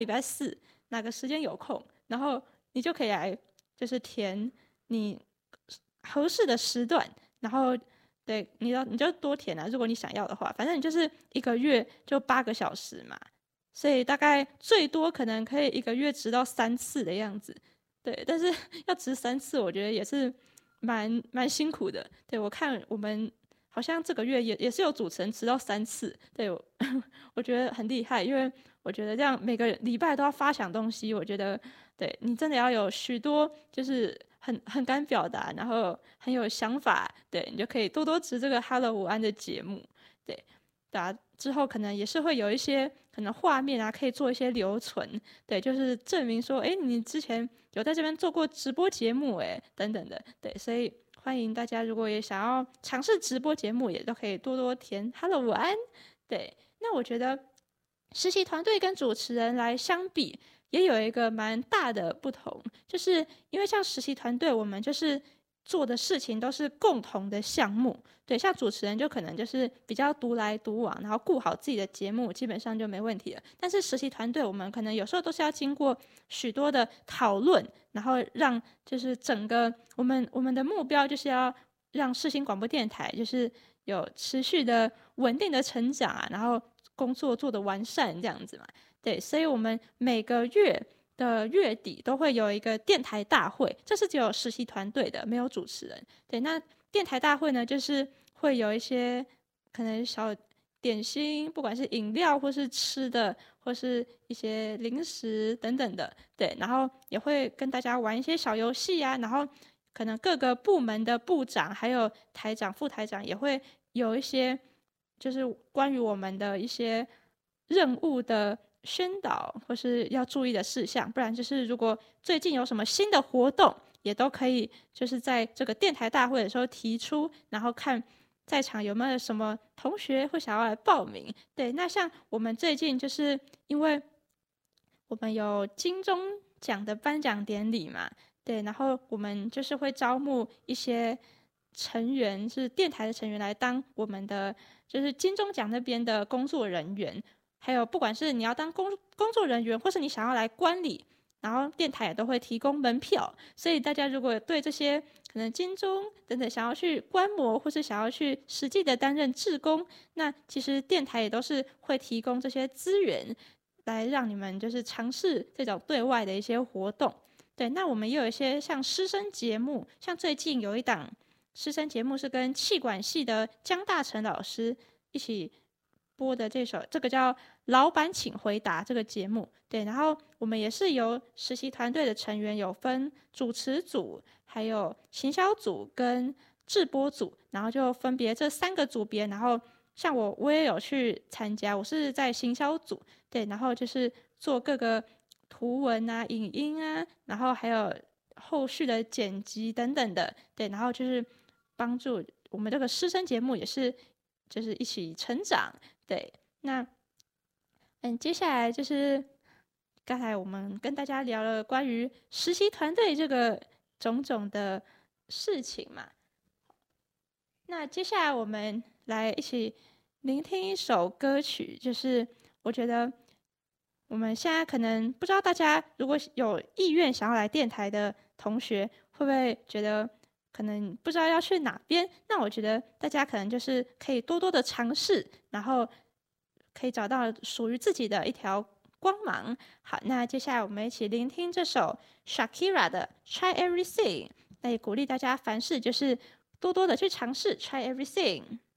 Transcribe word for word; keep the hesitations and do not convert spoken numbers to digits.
礼拜四哪个时间有空，然后你就可以来就是填你合适的时段，然后对你要你就多填啊，如果你想要的话，反正你就是一个月就八个小时嘛，所以大概最多可能可以一个月值到三次的样子。对，但是要值三次，我觉得也是蛮蛮辛苦的。对，我看我们好像这个月也也是有主持人值到三次，对我我觉得很厉害，因为我觉得这样每个礼拜都要发想东西，我觉得对你真的要有许多就是很很敢表达，然后很有想法，对你就可以多多值这个 Hello 午安的节目，对。对啊，之后可能也是会有一些可能画面啊，可以做一些留存，对，就是证明说，哎，你之前有在这边做过直播节目，哎，等等的，对，所以欢迎大家如果也想要尝试直播节目，也都可以多多填 Hello 午安，对，那我觉得实习团队跟主持人来相比，也有一个蛮大的不同，就是因为像实习团队，我们就是做的事情都是共同的项目。对，像主持人就可能就是比较独来独往，然后顾好自己的节目，基本上就没问题了。但是实习团队，我们可能有时候都是要经过许多的讨论，然后让就是整个我们我们的目标就是要让世新广播电台就是有持续的稳定的成长啊，然后工作做的完善这样子嘛。对，所以我们每个月的月底都会有一个电台大会，这是只有实习团队的，没有主持人。对，那电台大会呢，就是会有一些可能小点心，不管是饮料或是吃的，或是一些零食等等的，对，然后也会跟大家玩一些小游戏啊，然后可能各个部门的部长还有台长、副台长也会有一些就是关于我们的一些任务的宣导或是要注意的事项，不然就是如果最近有什么新的活动，也都可以就是在这个电台大会的时候提出，然后看在场有没有什么同学会想要来报名。对，那像我们最近就是因为我们有金钟奖的颁奖典礼嘛，对，然后我们就是会招募一些成员，是电台的成员来当我们的就是金钟奖那边的工作人员，还有不管是你要当工工作人员，或是你想要来观礼，然后电台也都会提供门票，所以大家如果对这些可能金钟等等想要去观摩，或是想要去实际的担任志工，那其实电台也都是会提供这些资源，来让你们就是尝试这种对外的一些活动。对，那我们也有一些像师生节目，像最近有一档师生节目是跟气管系的江大成老师一起播的这首，这个叫《老板请回答》这个节目。对，然后我们也是由实习团队的成员有分主持组、还有行销组跟制播组，然后就分别这三个组别，然后像我我也有去参加，我是在行销组，对，然后就是做各个图文啊、影音啊，然后还有后续的剪辑等等的，对，然后就是帮助我们这个师生节目也是就是一起成长，对，那嗯，接下来就是刚才我们跟大家聊了关于实习团队这个种种的事情嘛，那接下来我们来一起聆听一首歌曲，就是我觉得我们现在可能不知道大家如果有意愿想要来电台的同学，会不会觉得可能不知道要去哪边？那我觉得大家可能就是可以多多的尝试，然后可以找到属于自己的一条光芒。好，那接下来我们一起聆听这首 Shakira 的 Try Everything，那也鼓励大家凡事就是多多的去尝试 Try Everything。